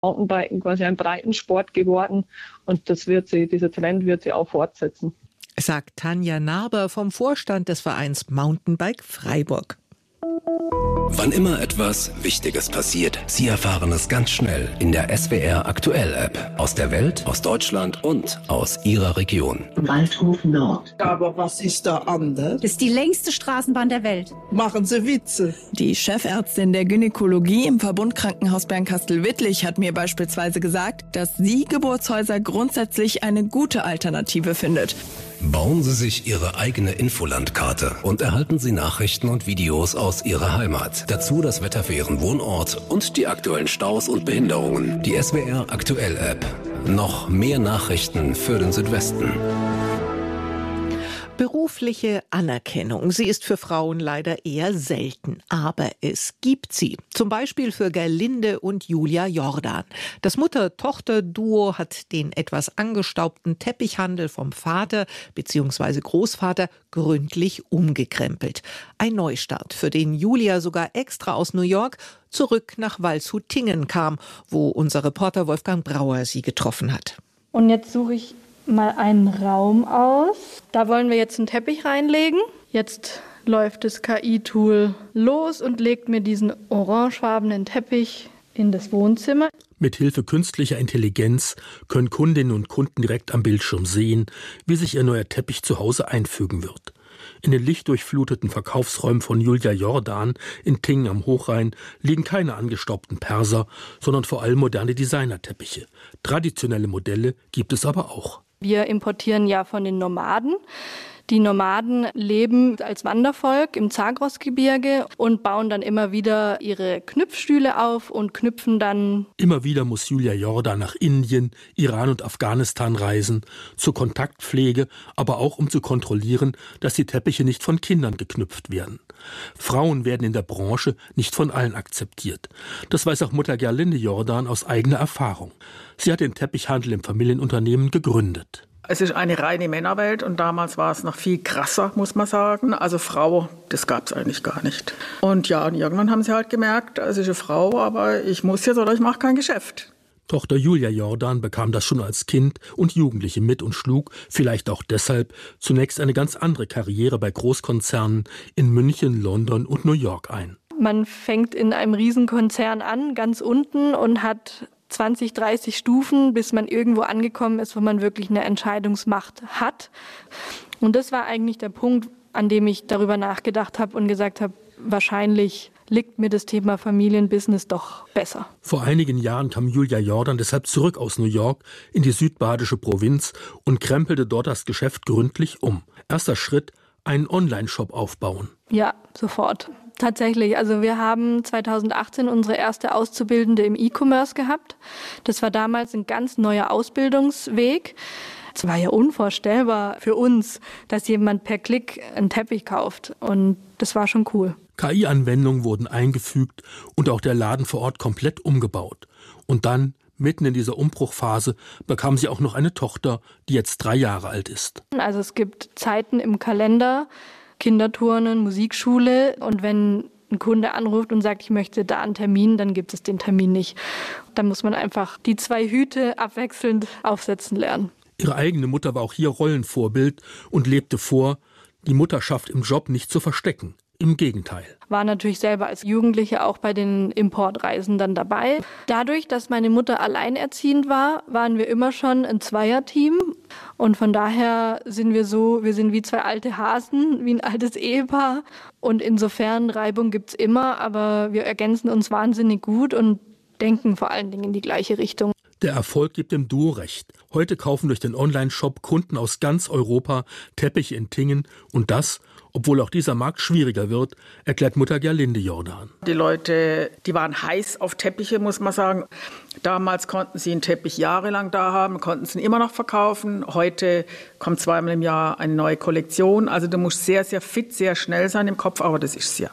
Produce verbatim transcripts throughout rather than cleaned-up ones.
Mountainbiken quasi ein Breitensport geworden und das wird sie, dieser Trend wird sie auch fortsetzen. Sagt Tanja Narber vom Vorstand des Vereins Mountainbike Freiburg. Wann immer etwas Wichtiges passiert, Sie erfahren es ganz schnell in der S W R Aktuell App. Aus der Welt, aus Deutschland und aus Ihrer Region. Waldhof Nord. Aber was ist da anders? Das ist die längste Straßenbahn der Welt. Machen Sie Witze. Die Chefärztin der Gynäkologie im Verbundkrankenhaus Bernkastel-Wittlich hat mir beispielsweise gesagt, dass sie Geburtshäuser grundsätzlich eine gute Alternative findet. Bauen Sie sich Ihre eigene Infolandkarte und erhalten Sie Nachrichten und Videos aus Ihrer Heimat. Dazu das Wetter für Ihren Wohnort und die aktuellen Staus und Behinderungen. Die S W R Aktuell App. Noch mehr Nachrichten für den Südwesten. Berufliche Anerkennung, sie ist für Frauen leider eher selten, aber es gibt sie. Zum Beispiel für Gerlinde und Julia Jordan. Das Mutter-Tochter-Duo hat den etwas angestaubten Teppichhandel vom Vater bzw. Großvater gründlich umgekrempelt. Ein Neustart, für den Julia sogar extra aus New York zurück nach Waldshut-Tiengen kam, wo unser Reporter Wolfgang Brauer sie getroffen hat. Und jetzt suche ich mal einen Raum aus. Da wollen wir jetzt einen Teppich reinlegen. Jetzt läuft das K I-Tool los und legt mir diesen orangefarbenen Teppich in das Wohnzimmer. Mit Hilfe künstlicher Intelligenz können Kundinnen und Kunden direkt am Bildschirm sehen, wie sich ihr neuer Teppich zu Hause einfügen wird. In den lichtdurchfluteten Verkaufsräumen von Julia Jordan in Tiengen am Hochrhein liegen keine angestaubten Perser, sondern vor allem moderne Designerteppiche. Traditionelle Modelle gibt es aber auch. Wir importieren ja von den Nomaden. Die Nomaden leben als Wandervolk im Zagrosgebirge und bauen dann immer wieder ihre Knüpfstühle auf und knüpfen dann. Immer wieder muss Julia Jordan nach Indien, Iran und Afghanistan reisen, zur Kontaktpflege, aber auch um zu kontrollieren, dass die Teppiche nicht von Kindern geknüpft werden. Frauen werden in der Branche nicht von allen akzeptiert. Das weiß auch Mutter Gerlinde Jordan aus eigener Erfahrung. Sie hat den Teppichhandel im Familienunternehmen gegründet. Es ist eine reine Männerwelt und damals war es noch viel krasser, muss man sagen. Also Frau, das gab es eigentlich gar nicht. Und ja, und irgendwann haben sie halt gemerkt, es ist eine Frau, aber ich muss jetzt oder ich mache kein Geschäft. Tochter Julia Jordan bekam das schon als Kind und Jugendliche mit und schlug, vielleicht auch deshalb, zunächst eine ganz andere Karriere bei Großkonzernen in München, London und New York ein. Man fängt in einem Riesenkonzern an, ganz unten und hat zwanzig, dreißig Stufen, bis man irgendwo angekommen ist, wo man wirklich eine Entscheidungsmacht hat. Und das war eigentlich der Punkt, an dem ich darüber nachgedacht habe und gesagt habe, wahrscheinlich liegt mir das Thema Familienbusiness doch besser. Vor einigen Jahren kam Julia Jordan deshalb zurück aus New York in die südbadische Provinz und krempelte dort das Geschäft gründlich um. Erster Schritt, einen Online-Shop aufbauen. Ja, sofort. Tatsächlich, also wir haben zweitausendachtzehn unsere erste Auszubildende im E-Commerce gehabt. Das war damals ein ganz neuer Ausbildungsweg. Es war ja unvorstellbar für uns, dass jemand per Klick einen Teppich kauft. Und das war schon cool. K I-Anwendungen wurden eingefügt und auch der Laden vor Ort komplett umgebaut. Und dann, mitten in dieser Umbruchphase, bekam sie auch noch eine Tochter, die jetzt drei Jahre alt ist. Also es gibt Zeiten im Kalender, Kinderturnen, Musikschule, und wenn ein Kunde anruft und sagt, ich möchte da einen Termin, dann gibt es den Termin nicht. Dann muss man einfach die zwei Hüte abwechselnd aufsetzen lernen. Ihre eigene Mutter war auch hier Rollenvorbild und lebte vor, die Mutterschaft im Job nicht zu verstecken. Im Gegenteil. War natürlich selber als Jugendliche auch bei den Importreisen dann dabei. Dadurch, dass meine Mutter alleinerziehend war, waren wir immer schon ein Zweierteam. Und von daher sind wir so, wir sind wie zwei alte Hasen, wie ein altes Ehepaar. Und insofern, Reibung gibt's immer, aber wir ergänzen uns wahnsinnig gut und denken vor allen Dingen in die gleiche Richtung. Der Erfolg gibt dem Duo recht. Heute kaufen durch den Online-Shop Kunden aus ganz Europa Teppiche in Tiengen und das, obwohl auch dieser Markt schwieriger wird, erklärt Mutter Gerlinde Jordan. Die Leute, die waren heiß auf Teppiche, muss man sagen. Damals konnten sie einen Teppich jahrelang da haben, konnten sie ihn immer noch verkaufen. Heute kommt zweimal im Jahr eine neue Kollektion. Also du musst sehr, sehr fit, sehr schnell sein im Kopf, aber das ist es ja.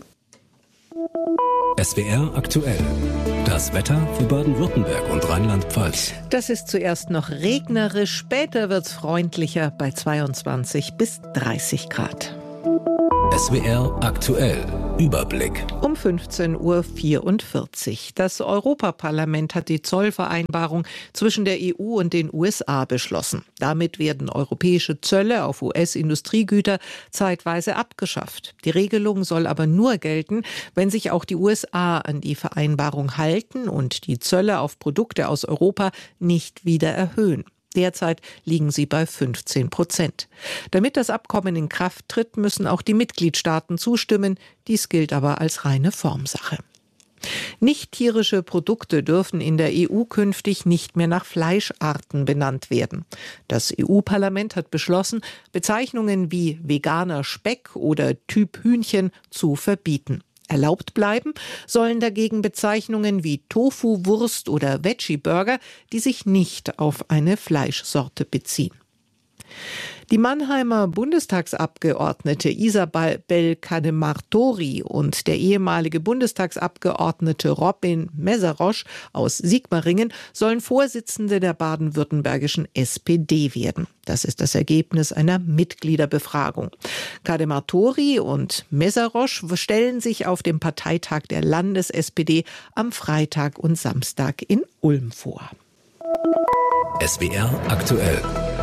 S W R aktuell. Das Wetter für Baden-Württemberg und Rheinland-Pfalz. Das ist zuerst noch regnerisch, später wird's freundlicher bei zweiundzwanzig bis dreißig Grad. S W R aktuell. Überblick. Um fünfzehn Uhr vierundvierzig. Das Europaparlament hat die Zollvereinbarung zwischen der E U und den U S A beschlossen. Damit werden europäische Zölle auf U S-Industriegüter zeitweise abgeschafft. Die Regelung soll aber nur gelten, wenn sich auch die U S A an die Vereinbarung halten und die Zölle auf Produkte aus Europa nicht wieder erhöhen. Derzeit liegen sie bei fünfzehn Prozent. Damit das Abkommen in Kraft tritt, müssen auch die Mitgliedstaaten zustimmen. Dies gilt aber als reine Formsache. Nicht-tierische Produkte dürfen in der E U künftig nicht mehr nach Fleischarten benannt werden. Das E U-Parlament hat beschlossen, Bezeichnungen wie veganer Speck oder Typ Hühnchen zu verbieten. Erlaubt bleiben sollen dagegen Bezeichnungen wie Tofu-Wurst oder Veggie-Burger, die sich nicht auf eine Fleischsorte beziehen. Die Mannheimer Bundestagsabgeordnete Isabel Cademartori und der ehemalige Bundestagsabgeordnete Robin Meszaros aus Sigmaringen sollen Vorsitzende der baden-württembergischen S P D werden. Das ist das Ergebnis einer Mitgliederbefragung. Cademartori und Meszaros stellen sich auf dem Parteitag der Landes-S P D am Freitag und Samstag in Ulm vor. S W R aktuell.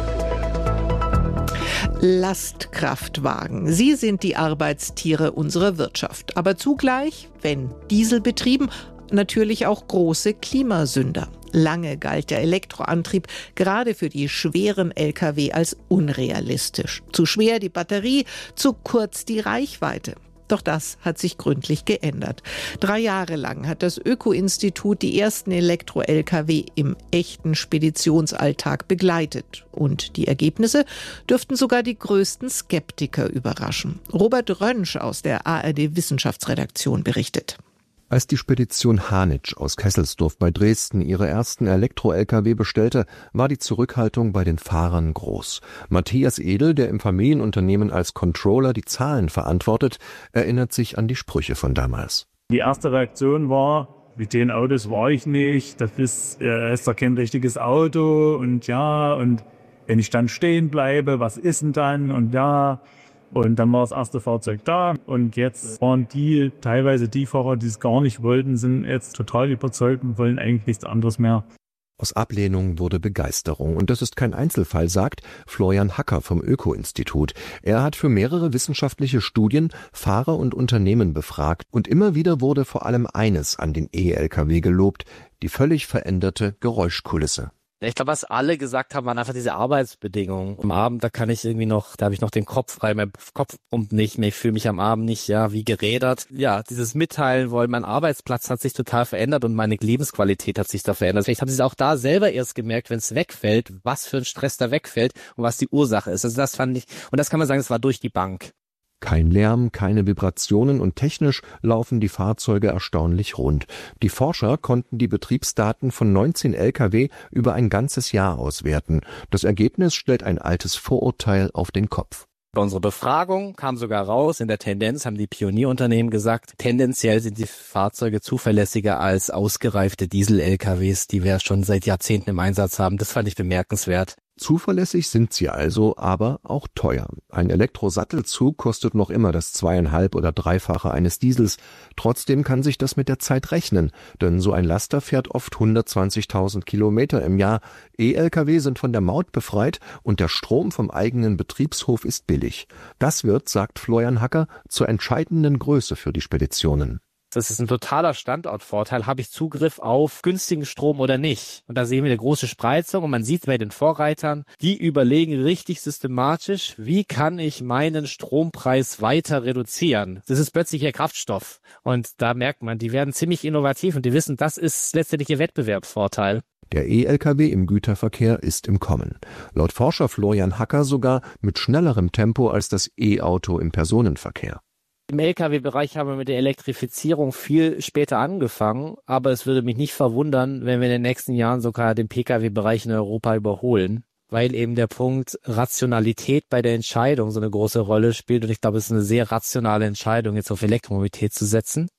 Lastkraftwagen. Sie sind die Arbeitstiere unserer Wirtschaft. Aber zugleich, wenn dieselbetrieben, natürlich auch große Klimasünder. Lange galt der Elektroantrieb gerade für die schweren L K W als unrealistisch. Zu schwer die Batterie, zu kurz die Reichweite. Doch das hat sich gründlich geändert. Drei Jahre lang hat das Öko-Institut die ersten Elektro-L K W im echten Speditionsalltag begleitet. Und die Ergebnisse dürften sogar die größten Skeptiker überraschen. Robert Rönsch aus der A R D-Wissenschaftsredaktion berichtet. Als die Spedition Hanitsch aus Kesselsdorf bei Dresden ihre ersten Elektro-L K W bestellte, war die Zurückhaltung bei den Fahrern groß. Matthias Edel, der im Familienunternehmen als Controller die Zahlen verantwortet, erinnert sich an die Sprüche von damals. Die erste Reaktion war, mit den Autos war ich nicht, das ist, äh, ist doch kein richtiges Auto und ja, und wenn ich dann stehen bleibe, was ist denn dann und ja... Und dann war das erste Fahrzeug da und jetzt waren die, teilweise die Fahrer, die es gar nicht wollten, sind jetzt total überzeugt und wollen eigentlich nichts anderes mehr. Aus Ablehnung wurde Begeisterung. Und das ist kein Einzelfall, sagt Florian Hacker vom Öko-Institut. Er hat für mehrere wissenschaftliche Studien Fahrer und Unternehmen befragt. Und immer wieder wurde vor allem eines an den E-L K W gelobt: die völlig veränderte Geräuschkulisse. Ich glaube, was alle gesagt haben, waren einfach diese Arbeitsbedingungen. Am Abend, da kann ich irgendwie noch, da habe ich noch den Kopf frei, mein Kopf pumpt nicht mehr, ich fühle mich am Abend nicht, ja, wie gerädert. Ja, dieses Mitteilen wollen, mein Arbeitsplatz hat sich total verändert und meine Lebensqualität hat sich da verändert. Vielleicht haben sie es auch da selber erst gemerkt, wenn es wegfällt, was für ein Stress da wegfällt und was die Ursache ist. Also das fand ich, und das kann man sagen, das war durch die Bank. Kein Lärm, keine Vibrationen und technisch laufen die Fahrzeuge erstaunlich rund. Die Forscher konnten die Betriebsdaten von neunzehn L K W über ein ganzes Jahr auswerten. Das Ergebnis stellt ein altes Vorurteil auf den Kopf. Bei unserer Befragung kam sogar raus, in der Tendenz haben die Pionierunternehmen gesagt, tendenziell sind die Fahrzeuge zuverlässiger als ausgereifte Diesel-L K Ws, die wir schon seit Jahrzehnten im Einsatz haben. Das fand ich bemerkenswert. Zuverlässig sind sie also, aber auch teuer. Ein Elektrosattelzug kostet noch immer das zweieinhalb- oder dreifache eines Diesels. Trotzdem kann sich das mit der Zeit rechnen, denn so ein Laster fährt oft hundertzwanzigtausend Kilometer im Jahr. E-L K W sind von der Maut befreit und der Strom vom eigenen Betriebshof ist billig. Das wird, sagt Florian Hacker, zur entscheidenden Größe für die Speditionen. Das ist ein totaler Standortvorteil. Habe ich Zugriff auf günstigen Strom oder nicht? Und da sehen wir eine große Spreizung und man sieht bei den Vorreitern, die überlegen richtig systematisch, wie kann ich meinen Strompreis weiter reduzieren? Das ist plötzlich ihr Kraftstoff. Und da merkt man, die werden ziemlich innovativ und die wissen, das ist letztendlich ihr Wettbewerbsvorteil. Der E-L K W im Güterverkehr ist im Kommen. Laut Forscher Florian Hacker sogar mit schnellerem Tempo als das E-Auto im Personenverkehr. Im L K W-Bereich haben wir mit der Elektrifizierung viel später angefangen, aber es würde mich nicht verwundern, wenn wir in den nächsten Jahren sogar den P K W-Bereich in Europa überholen, weil eben der Punkt Rationalität bei der Entscheidung so eine große Rolle spielt und ich glaube, es ist eine sehr rationale Entscheidung, jetzt auf Elektromobilität zu setzen.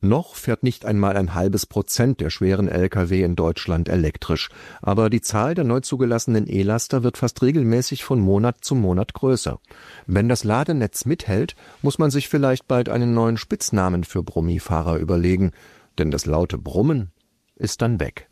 Noch fährt nicht einmal ein halbes Prozent der schweren L K W in Deutschland elektrisch. Aber die Zahl der neu zugelassenen E-Laster wird fast regelmäßig von Monat zu Monat größer. Wenn das Ladenetz mithält, muss man sich vielleicht bald einen neuen Spitznamen für Brummifahrer überlegen. Denn das laute Brummen ist dann weg.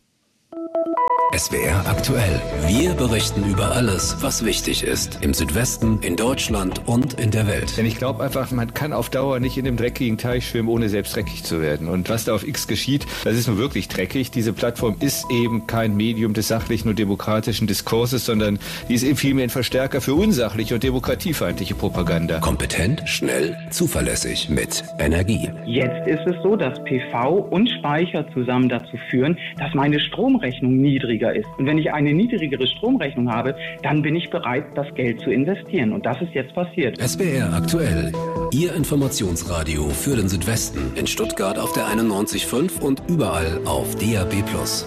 S W R aktuell. Wir berichten über alles, was wichtig ist. Im Südwesten, in Deutschland und in der Welt. Denn ich glaube einfach, man kann auf Dauer nicht in dem dreckigen Teich schwimmen, ohne selbst dreckig zu werden. Und was da auf X geschieht, das ist nun wirklich dreckig. Diese Plattform ist eben kein Medium des sachlichen und demokratischen Diskurses, sondern die ist eben vielmehr ein Verstärker für unsachliche und demokratiefeindliche Propaganda. Kompetent, schnell, zuverlässig, mit Energie. Jetzt ist es so, dass P V und Speicher zusammen dazu führen, dass meine Stromrechnung niedriger ist. Und wenn ich eine niedrigere Stromrechnung habe, dann bin ich bereit, das Geld zu investieren. Und das ist jetzt passiert. S W R aktuell. Ihr Informationsradio für den Südwesten. In Stuttgart auf der einundneunzig Komma fünf und überall auf D A B plus.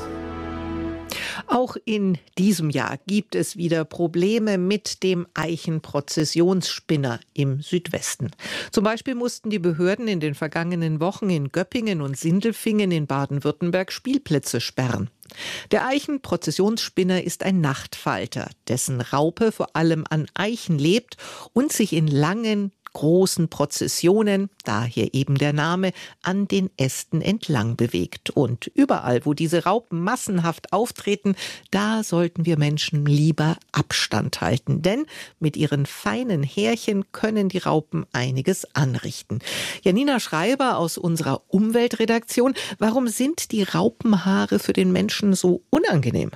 Auch in diesem Jahr gibt es wieder Probleme mit dem Eichenprozessionsspinner im Südwesten. Zum Beispiel mussten die Behörden in den vergangenen Wochen in Göppingen und Sindelfingen in Baden-Württemberg Spielplätze sperren. Der Eichenprozessionsspinner ist ein Nachtfalter, dessen Raupe vor allem an Eichen lebt und sich in langen, großen Prozessionen, daher eben der Name, an den Ästen entlang bewegt. Und überall, wo diese Raupen massenhaft auftreten, da sollten wir Menschen lieber Abstand halten. Denn mit ihren feinen Härchen können die Raupen einiges anrichten. Janina Schreiber aus unserer Umweltredaktion, warum sind die Raupenhaare für den Menschen so unangenehm?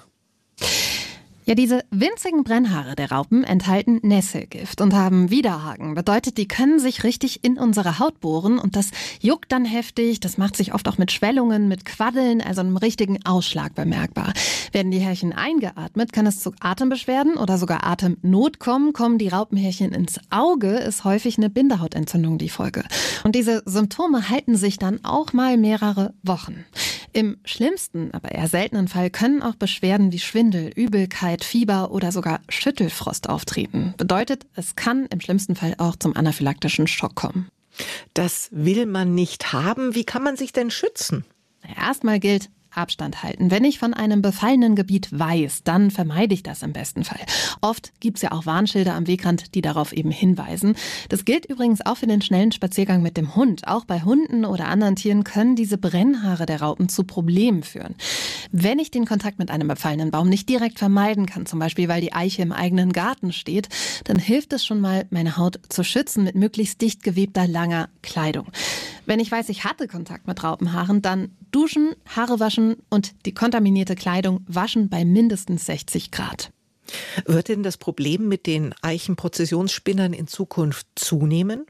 Ja, diese winzigen Brennhaare der Raupen enthalten Nesselgift und haben Widerhaken. Bedeutet, die können sich richtig in unsere Haut bohren und das juckt dann heftig. Das macht sich oft auch mit Schwellungen, mit Quaddeln, also einem richtigen Ausschlag bemerkbar. Werden die Härchen eingeatmet, kann es zu Atembeschwerden oder sogar Atemnot kommen. Kommen die Raupenhärchen ins Auge, ist häufig eine Bindehautentzündung die Folge. Und diese Symptome halten sich dann auch mal mehrere Wochen. Im schlimmsten, aber eher seltenen Fall können auch Beschwerden wie Schwindel, Übelkeit, Fieber oder sogar Schüttelfrost auftreten. Bedeutet, es kann im schlimmsten Fall auch zum anaphylaktischen Schock kommen. Das will man nicht haben. Wie kann man sich denn schützen? Erstmal gilt, Abstand halten. Wenn ich von einem befallenen Gebiet weiß, dann vermeide ich das im besten Fall. Oft gibt es ja auch Warnschilder am Wegrand, die darauf eben hinweisen. Das gilt übrigens auch für den schnellen Spaziergang mit dem Hund. Auch bei Hunden oder anderen Tieren können diese Brennhaare der Raupen zu Problemen führen. Wenn ich den Kontakt mit einem befallenen Baum nicht direkt vermeiden kann, zum Beispiel weil die Eiche im eigenen Garten steht, dann hilft es schon mal, meine Haut zu schützen mit möglichst dicht gewebter, langer Kleidung. Wenn ich weiß, ich hatte Kontakt mit Raupenhaaren, dann duschen, Haare waschen und die kontaminierte Kleidung waschen bei mindestens sechzig Grad. Wird denn das Problem mit den Eichenprozessionsspinnern in Zukunft zunehmen?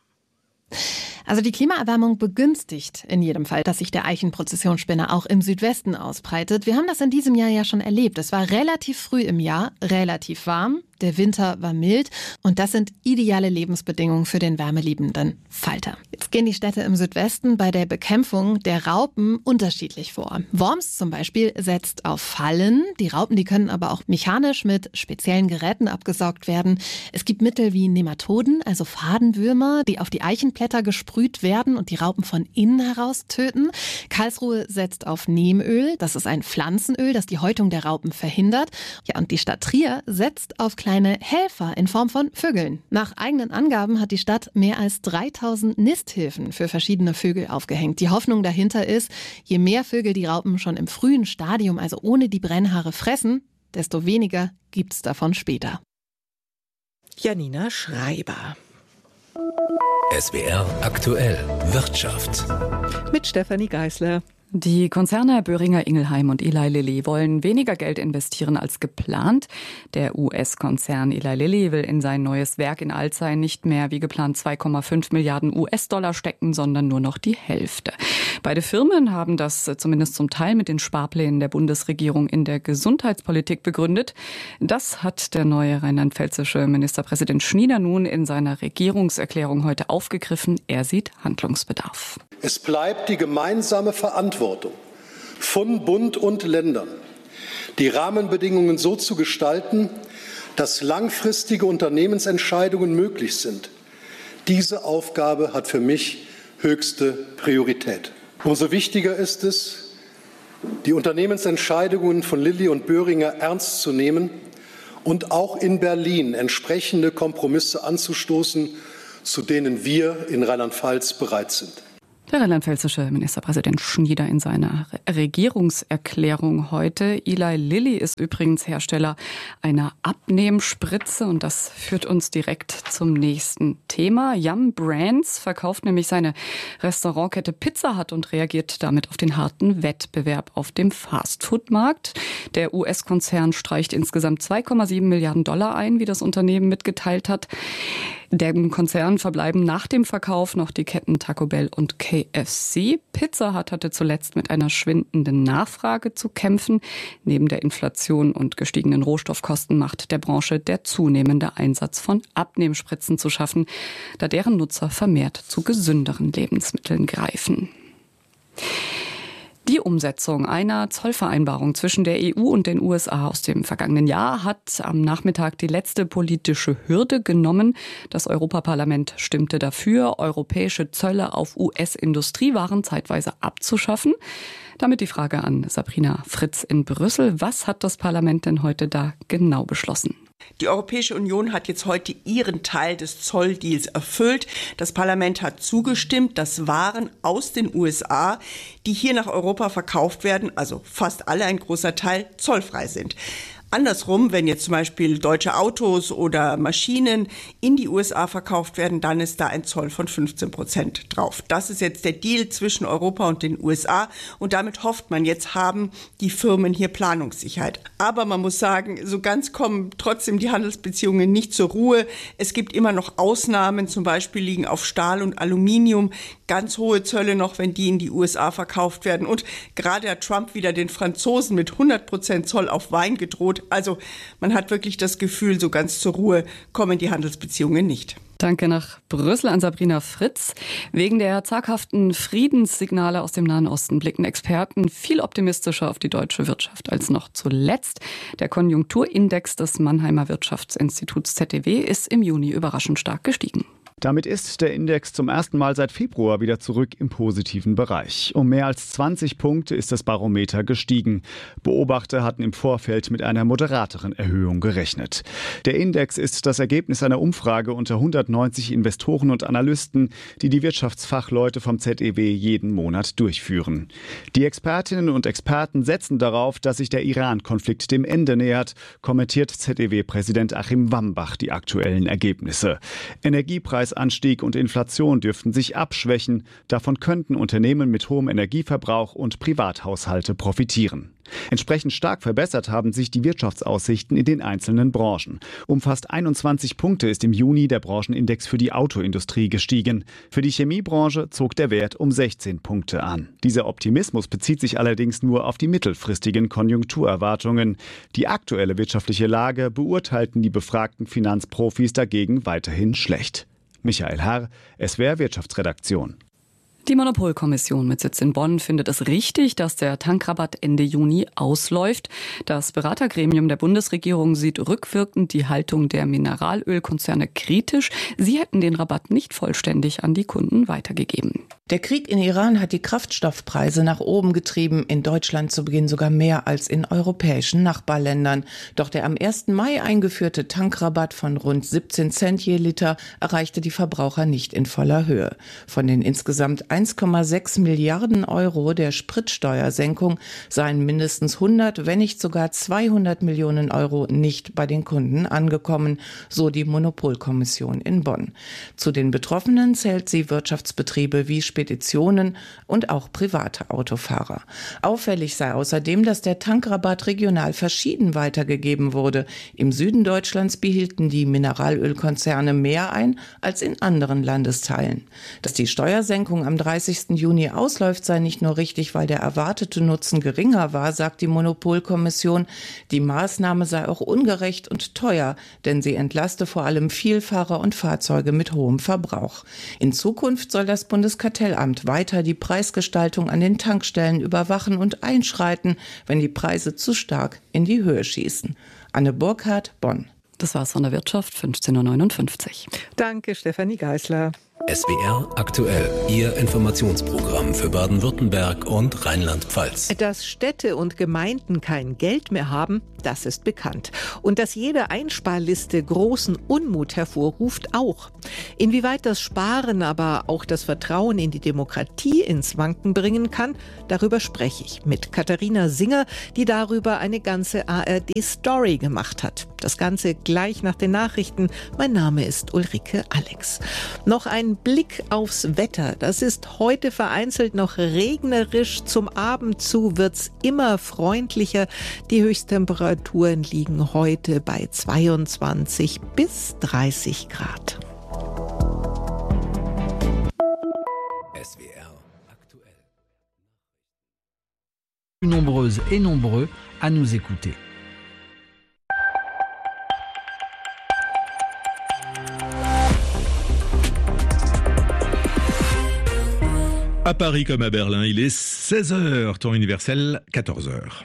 Also die Klimaerwärmung begünstigt in jedem Fall, dass sich der Eichenprozessionsspinner auch im Südwesten ausbreitet. Wir haben das in diesem Jahr ja schon erlebt. Es war relativ früh im Jahr, relativ warm. Der Winter war mild und das sind ideale Lebensbedingungen für den wärmeliebenden Falter. Jetzt gehen die Städte im Südwesten bei der Bekämpfung der Raupen unterschiedlich vor. Worms zum Beispiel setzt auf Fallen. Die Raupen, die können aber auch mechanisch mit speziellen Geräten abgesaugt werden. Es gibt Mittel wie Nematoden, also Fadenwürmer, die auf die Eichenblätter gesprüht werden und die Raupen von innen heraus töten. Karlsruhe setzt auf Neemöl. Das ist ein Pflanzenöl, das die Häutung der Raupen verhindert. Ja, und die Stadt Trier setzt auf kleine Helfer in Form von Vögeln. Nach eigenen Angaben hat die Stadt mehr als dreitausend Nisthilfen für verschiedene Vögel aufgehängt. Die Hoffnung dahinter ist, je mehr Vögel die Raupen schon im frühen Stadium, also ohne die Brennhaare, fressen, desto weniger gibt's davon später. Janina Schreiber. S W R aktuell Wirtschaft. Mit Stefanie Geisler. Die Konzerne Boehringer Ingelheim und Eli Lilly wollen weniger Geld investieren als geplant. Der U S-Konzern Eli Lilly will in sein neues Werk in Alzey nicht mehr wie geplant zwei Komma fünf Milliarden U S-Dollar stecken, sondern nur noch die Hälfte. Beide Firmen haben das zumindest zum Teil mit den Sparplänen der Bundesregierung in der Gesundheitspolitik begründet. Das hat der neue rheinland-pfälzische Ministerpräsident Schnieder nun in seiner Regierungserklärung heute aufgegriffen. Er sieht Handlungsbedarf. Es bleibt die gemeinsame Verantwortung von Bund und Ländern, die Rahmenbedingungen so zu gestalten, dass langfristige Unternehmensentscheidungen möglich sind. Diese Aufgabe hat für mich höchste Priorität. Umso wichtiger ist es, die Unternehmensentscheidungen von Lilly und Boehringer ernst zu nehmen und auch in Berlin entsprechende Kompromisse anzustoßen, zu denen wir in Rheinland-Pfalz bereit sind. Der rheinland-pfälzische Ministerpräsident Schnieder in seiner Regierungserklärung heute. Eli Lilly ist übrigens Hersteller einer Abnehmspritze und das führt uns direkt zum nächsten Thema. Yum Brands verkauft nämlich seine Restaurantkette Pizza Hut und reagiert damit auf den harten Wettbewerb auf dem Fastfood-Markt. Der U S-Konzern streicht insgesamt zwei Komma sieben Milliarden Dollar ein, wie das Unternehmen mitgeteilt hat. Dem Konzern verbleiben nach dem Verkauf noch die Ketten Taco Bell und K F C. Pizza Hut hatte zuletzt mit einer schwindenden Nachfrage zu kämpfen. Neben der Inflation und gestiegenen Rohstoffkosten macht der Branche der zunehmende Einsatz von Abnehmspritzen zu schaffen, da deren Nutzer vermehrt zu gesünderen Lebensmitteln greifen. Die Umsetzung einer Zollvereinbarung zwischen der E U und den U S A aus dem vergangenen Jahr hat am Nachmittag die letzte politische Hürde genommen. Das Europaparlament stimmte dafür, europäische Zölle auf U S-Industriewaren zeitweise abzuschaffen. Damit die Frage an Sabrina Fritz in Brüssel. Was hat das Parlament denn heute da genau beschlossen? Die Europäische Union hat jetzt heute ihren Teil des Zolldeals erfüllt. Das Parlament hat zugestimmt, dass Waren aus den U S A, die hier nach Europa verkauft werden, also fast alle, ein großer Teil, zollfrei sind. Andersrum, wenn jetzt zum Beispiel deutsche Autos oder Maschinen in die U S A verkauft werden, dann ist da ein Zoll von fünfzehn Prozent drauf. Das ist jetzt der Deal zwischen Europa und den U S A und damit hofft man, jetzt haben die Firmen hier Planungssicherheit. Aber man muss sagen, so ganz kommen trotzdem die Handelsbeziehungen nicht zur Ruhe. Es gibt immer noch Ausnahmen, zum Beispiel liegen auf Stahl und Aluminium ganz hohe Zölle noch, wenn die in die U S A verkauft werden. Und gerade hat Trump wieder den Franzosen mit hundert Prozent Zoll auf Wein gedroht. Also man hat wirklich das Gefühl, so ganz zur Ruhe kommen die Handelsbeziehungen nicht. Danke nach Brüssel an Sabrina Fritz. Wegen der zaghaften Friedenssignale aus dem Nahen Osten blicken Experten viel optimistischer auf die deutsche Wirtschaft als noch zuletzt. Der Konjunkturindex des Mannheimer Wirtschaftsinstituts Z D W ist im Juni überraschend stark gestiegen. Damit ist der Index zum ersten Mal seit Februar wieder zurück im positiven Bereich. Um mehr als zwanzig Punkte ist das Barometer gestiegen. Beobachter hatten im Vorfeld mit einer moderateren Erhöhung gerechnet. Der Index ist das Ergebnis einer Umfrage unter hundertneunzig Investoren und Analysten, die die Wirtschaftsfachleute vom Z D W jeden Monat durchführen. Die Expertinnen und Experten setzen darauf, dass sich der Iran-Konflikt dem Ende nähert, kommentiert Z D W-Präsident Achim Wambach die aktuellen Ergebnisse. Energiepreis Anstieg und Inflation dürften sich abschwächen. Davon könnten Unternehmen mit hohem Energieverbrauch und Privathaushalte profitieren. Entsprechend stark verbessert haben sich die Wirtschaftsaussichten in den einzelnen Branchen. Um fast einundzwanzig Punkte ist im Juni der Branchenindex für die Autoindustrie gestiegen. Für die Chemiebranche zog der Wert um sechzehn Punkte an. Dieser Optimismus bezieht sich allerdings nur auf die mittelfristigen Konjunkturerwartungen. Die aktuelle wirtschaftliche Lage beurteilten die befragten Finanzprofis dagegen weiterhin schlecht. Michael Herr, S W R Wirtschaftsredaktion. Die Monopolkommission mit Sitz in Bonn findet es richtig, dass der Tankrabatt Ende Juni ausläuft. Das Beratergremium der Bundesregierung sieht rückwirkend die Haltung der Mineralölkonzerne kritisch. Sie hätten den Rabatt nicht vollständig an die Kunden weitergegeben. Der Krieg in Iran hat die Kraftstoffpreise nach oben getrieben, in Deutschland zu Beginn sogar mehr als in europäischen Nachbarländern. Doch der am ersten Mai eingeführte Tankrabatt von rund siebzehn Cent je Liter erreichte die Verbraucher nicht in voller Höhe. Von den insgesamt eins Komma sechs Milliarden Euro der Spritsteuersenkung seien mindestens hundert, wenn nicht sogar zweihundert Millionen Euro nicht bei den Kunden angekommen, so die Monopolkommission in Bonn. Zu den Betroffenen zählt sie Wirtschaftsbetriebe wie Speditionen und auch private Autofahrer. Auffällig sei außerdem, dass der Tankrabatt regional verschieden weitergegeben wurde. Im Süden Deutschlands behielten die Mineralölkonzerne mehr ein als in anderen Landesteilen. Dass die Steuersenkung am dreißigsten Juni ausläuft, sei nicht nur richtig, weil der erwartete Nutzen geringer war, sagt die Monopolkommission. Die Maßnahme sei auch ungerecht und teuer, denn sie entlaste vor allem Vielfahrer und Fahrzeuge mit hohem Verbrauch. In Zukunft soll das Bundeskartellamt weiter die Preisgestaltung an den Tankstellen überwachen und einschreiten, wenn die Preise zu stark in die Höhe schießen. Anne Burkhardt, Bonn. Das war's von der Wirtschaft, fünfzehn Uhr neunundfünfzig. Danke, Stefanie Geisler. S W R aktuell, Ihr Informationsprogramm für Baden-Württemberg und Rheinland-Pfalz. Dass Städte und Gemeinden kein Geld mehr haben, das ist bekannt. Und dass jede Einsparliste großen Unmut hervorruft, auch. Inwieweit das Sparen aber auch das Vertrauen in die Demokratie ins Wanken bringen kann, darüber spreche ich mit Katharina Singer, die darüber eine ganze A R D-Story gemacht hat. Das Ganze gleich nach den Nachrichten. Mein Name ist Ulrike Alex. Noch ein Blick aufs Wetter. Das ist heute vereinzelt noch regnerisch. Zum Abend zu wird's immer freundlicher. Die Höchsttemperaturen liegen heute bei zweiundzwanzig bis dreißig Grad. S W R aktuell. Nombreuses et nombreux à nous écouter. À Paris comme à Berlin, il est seize heures, temps universel quatorze heures.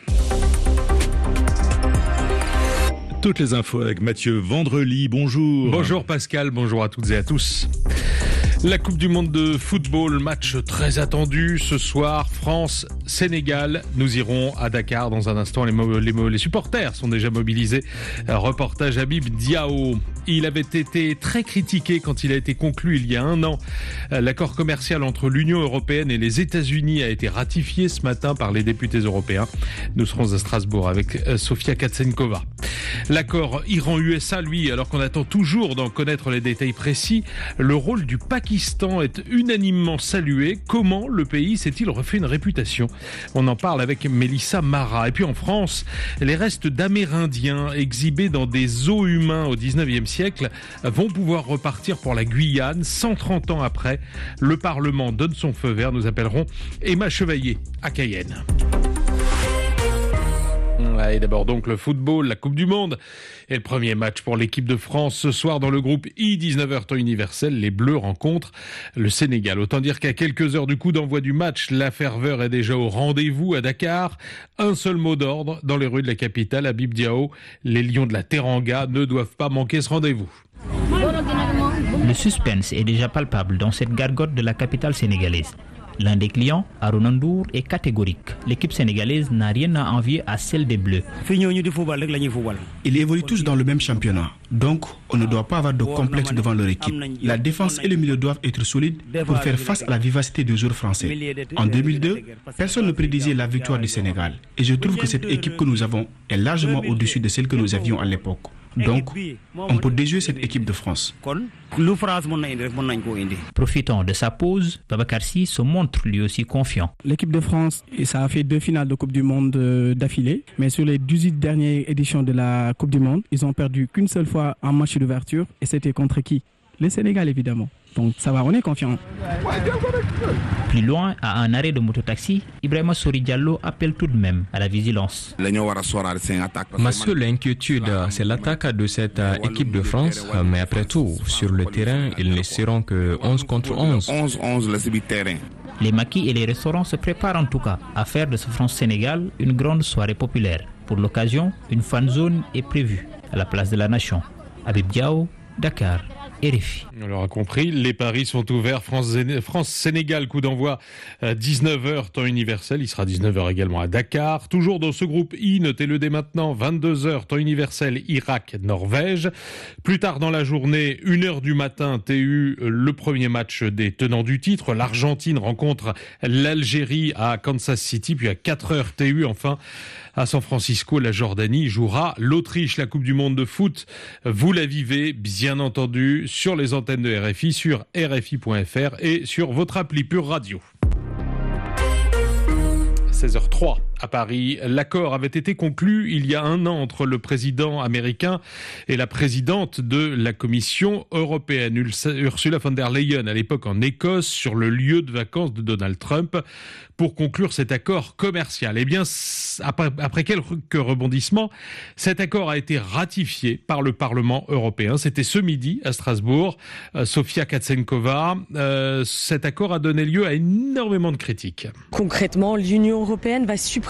Toutes les infos avec Mathieu Vendrely, bonjour. Bonjour Pascal, bonjour à toutes et à tous. La Coupe du Monde de football, match très attendu ce soir, France-Sénégal. Nous irons à Dakar dans un instant, les, mo- les, mo- les supporters sont déjà mobilisés. Reportage Habib Diao. Il avait été très critiqué quand il a été conclu il y a un an. L'accord commercial entre l'Union européenne et les États-Unis a été ratifié ce matin par les députés européens. Nous serons à Strasbourg avec Sofia Katsenkova. L'accord Iran-U S A, lui, alors qu'on attend toujours d'en connaître les détails précis, le rôle du Pakistan est unanimement salué. Comment le pays s'est-il refait une réputation ? On en parle avec Mélissa Mara. Et puis en France, les restes d'Amérindiens exhibés dans des os humains au dix-neuvième siècle vont pouvoir repartir pour la Guyane cent trente ans après. Le Parlement donne son feu vert. Nous appellerons Emma Chevalier à Cayenne. Et d'abord donc le football, la Coupe du Monde et le premier match pour l'équipe de France ce soir dans le groupe I, dix-neuf heures temps universel. Les Bleus rencontrent le Sénégal. Autant dire qu'à quelques heures du coup d'envoi du match, la ferveur est déjà au rendez-vous à Dakar. Un seul mot d'ordre dans les rues de la capitale, Habib Diao. Les Lions de la Teranga ne doivent pas manquer ce rendez-vous. Le suspense est déjà palpable dans cette gargote de la capitale sénégalaise. L'un des clients, Aruna Ndour, est catégorique. L'équipe sénégalaise n'a rien à envier à celle des Bleus. Ils évoluent tous dans le même championnat, donc on ne doit pas avoir de complexe devant leur équipe. La défense et le milieu doivent être solides pour faire face à la vivacité des joueurs français. En deux mille deux, personne ne prédisait la victoire du Sénégal. Et je trouve que cette équipe que nous avons est largement au-dessus de celle que nous avions à l'époque. Donc, on peut déjouer cette équipe de France. Profitant de sa pause, Babacar Sy se montre lui aussi confiant. L'équipe de France, ça a fait deux finales de Coupe du Monde d'affilée, mais sur les dix-huit dernières éditions de la Coupe du Monde, ils ont perdu qu'une seule fois en match d'ouverture, et c'était contre qui ? Le Sénégal, évidemment. Donc ça va, on est confiant. Plus loin, à un arrêt de mototaxi, Ibrahima Sori Diallo appelle tout de même à la vigilance. Ma seule inquiétude, c'est l'attaque de cette équipe de France. Mais après tout, sur le terrain, ils ne seront que onze contre onze. Les maquis et les restaurants se préparent en tout cas à faire de ce France-Sénégal une grande soirée populaire. Pour l'occasion, une fan zone est prévue à la place de la Nation. Habib Diao, Dakar. R F I. On l'aura compris, les paris sont ouverts. France-Sénégal, coup d'envoi à dix-neuf heures, temps universel. Il sera dix-neuf heures également à Dakar. Toujours dans ce groupe I, notez-le dès maintenant, vingt-deux heures, temps universel, Irak-Norvège. Plus tard dans la journée, une heure du matin, T U, le premier match des tenants du titre. L'Argentine rencontre l'Algérie à Kansas City. Puis à quatre heures, T U, enfin, à San Francisco, la Jordanie jouera l'Autriche. La Coupe du Monde de foot, vous la vivez, bien entendu, sur les antennes de R F I, sur R F I point F R et sur votre appli Pure Radio. seize heures trois à Paris. L'accord avait été conclu il y a un an entre le président américain et la présidente de la Commission européenne, Ursula von der Leyen, à l'époque en Écosse, sur le lieu de vacances de Donald Trump, pour conclure cet accord commercial. Eh bien, après, après quelques rebondissements, cet accord a été ratifié par le Parlement européen. C'était ce midi à Strasbourg. Euh, Sofia Katsenkova, euh, cet accord a donné lieu à énormément de critiques. Concrètement, l'Union européenne va supprimer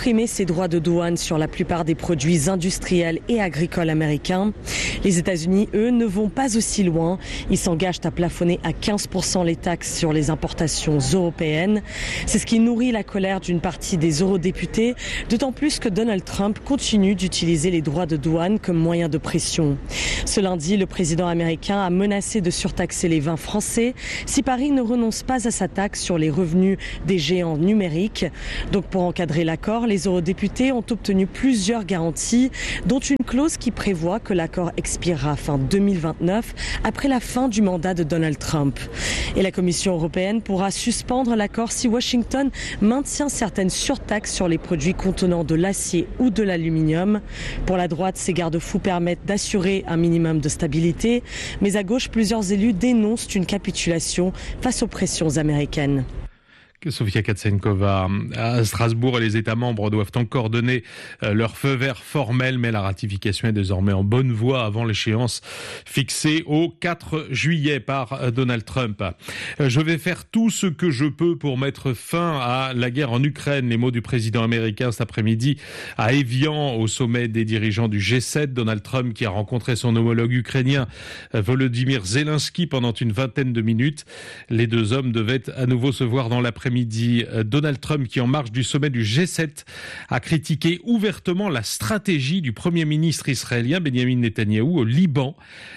supprimer ses droits de douane sur la plupart des produits industriels et agricoles américains. Les États-Unis, eux, ne vont pas aussi loin. Ils s'engagent à plafonner à quinze pour cent les taxes sur les importations européennes. C'est ce qui nourrit la colère d'une partie des eurodéputés, d'autant plus que Donald Trump continue d'utiliser les droits de douane comme moyen de pression. Ce lundi, le président américain a menacé de surtaxer les vins français si Paris ne renonce pas à sa taxe sur les revenus des géants numériques. Donc pour encadrer l'accord, les eurodéputés ont obtenu plusieurs garanties, dont une clause qui prévoit que l'accord expirera fin deux mille vingt-neuf, après la fin du mandat de Donald Trump. Et la Commission européenne pourra suspendre l'accord si Washington maintient certaines surtaxes sur les produits contenant de l'acier ou de l'aluminium. Pour la droite, ces garde-fous permettent d'assurer un minimum de stabilité, mais à gauche, plusieurs élus dénoncent une capitulation face aux pressions américaines. Sofia Katsenkova, à Strasbourg, les États membres doivent encore donner leur feu vert formel, mais la ratification est désormais en bonne voie avant l'échéance fixée au quatre juillet par Donald Trump. Je vais faire tout ce que je peux pour mettre fin à la guerre en Ukraine. Les mots du président américain cet après-midi à Évian, au sommet des dirigeants du G sept. Donald Trump qui a rencontré son homologue ukrainien Volodymyr Zelensky pendant une vingtaine de minutes. Les deux hommes devaient à nouveau se voir dans l'après-midi. Midi, Donald Trump, qui en marge du sommet du G sept, a critiqué ouvertement la stratégie du Premier ministre israélien Benjamin Netanyahou au Liban.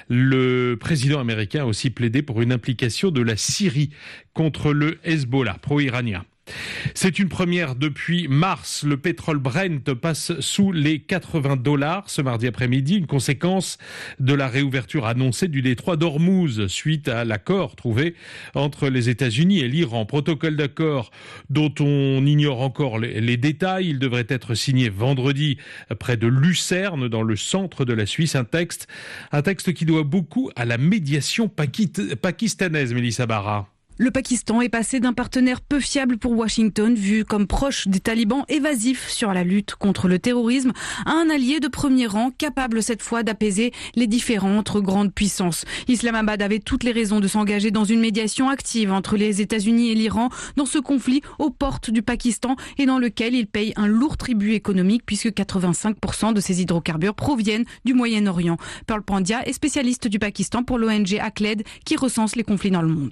Le président américain a aussi plaidé pour une implication de la Syrie contre le Hezbollah, pro-iranien. C'est une première depuis mars. Le pétrole Brent passe sous les quatre-vingts dollars ce mardi après-midi, une conséquence de la réouverture annoncée du détroit d'Ormuz suite à l'accord trouvé entre les États-Unis et l'Iran. Protocole d'accord dont on ignore encore les, les détails. Il devrait être signé vendredi près de Lucerne, dans le centre de la Suisse. Un texte, un texte qui doit beaucoup à la médiation pakistanaise, Mélissa Barra. Le Pakistan est passé d'un partenaire peu fiable pour Washington, vu comme proche des talibans évasifs sur la lutte contre le terrorisme, à un allié de premier rang, capable cette fois d'apaiser les différends entre grandes puissances. Islamabad avait toutes les raisons de s'engager dans une médiation active entre les États-Unis et l'Iran dans ce conflit aux portes du Pakistan et dans lequel il paye un lourd tribut économique puisque quatre-vingt-cinq pour cent de ses hydrocarbures proviennent du Moyen-Orient. Pearl Pandya est spécialiste du Pakistan pour l'O N G Acled qui recense les conflits dans le monde.